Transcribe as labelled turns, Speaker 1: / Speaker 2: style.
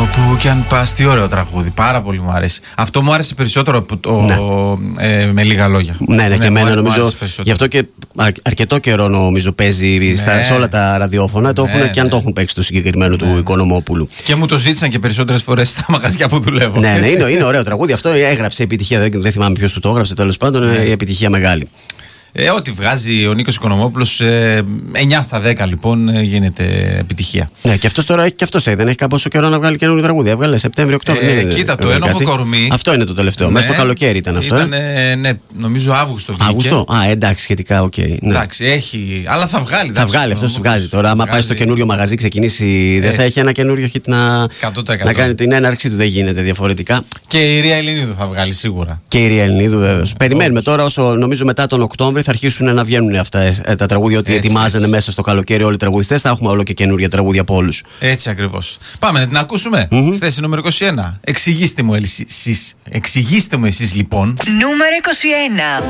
Speaker 1: Όπου και αν πας, τι ωραίο τραγούδι. Πάρα πολύ μου αρέσει. Αυτό μου άρεσε περισσότερο από το με λίγα λόγια.
Speaker 2: Ναι, και εμένα νομίζω. Γι' αυτό και αρκετό καιρό νομίζω παίζει σε όλα τα ραδιόφωνα. Το έχουν και αν το έχουν παίξει το συγκεκριμένο του Οικονομόπουλου.
Speaker 1: Και μου το ζήτησαν και περισσότερες φορές στα μαγαζιά που δουλεύω.
Speaker 2: Ναι, είναι ωραίο τραγούδι. Αυτό έγραψε επιτυχία. Δεν θυμάμαι ποιος του το έγραψε, τέλος πάντων. Η επιτυχία μεγάλη.
Speaker 1: Ό,τι βγάζει ο Νίκος Οικονομόπουλος, 9 στα 10 λοιπόν γίνεται επιτυχία.
Speaker 2: Ναι, και αυτός τώρα έχει και αυτός δεν έχει κάποιο καιρό να βγάλει καινούργιο τραγούδι. Έβγαλε Σεπτέμβριο-Οκτώβριο.
Speaker 1: Κοίτα, το ένοχο κορμί.
Speaker 2: Αυτό είναι το τελευταίο. Μέσα στο καλοκαίρι ήταν αυτό.
Speaker 1: Ναι, νομίζω Αύγουστο βγήκε.
Speaker 2: Αύγουστο. Εντάξει, σχετικά, οκ.
Speaker 1: Εντάξει, έχει. Αλλά θα βγάλει.
Speaker 2: Θα βγάλει, αυτό βγάζει τώρα. Άμα πάει στο καινούριο μαγαζί, ξεκινήσει, δεν θα έχει ένα καινούριο hit να κάνει την έναρξή του. Δεν γίνεται διαφορετικά.
Speaker 1: Και η Ρία Ελληνίδου θα βγάλει σίγουρα.
Speaker 2: Και η Ρία Ελληνίδου, βέβαια. Περιμένουμε τώρα, όσο νομίζω μετά τον Οκτώβριο θα αρχίσουν να βγαίνουν αυτά τα τραγούδια. Ότι ετοιμάζανε μέσα στο καλοκαίρι όλοι οι τραγουδιστές. Θα έχουμε όλο και καινούργια τραγούδια από όλους. Έτσι
Speaker 1: ακριβώς. Πάμε να την ακούσουμε. Στη θέση νούμερο 21. Εξηγήστε μου εσείς λοιπόν.
Speaker 3: Νούμερο 21.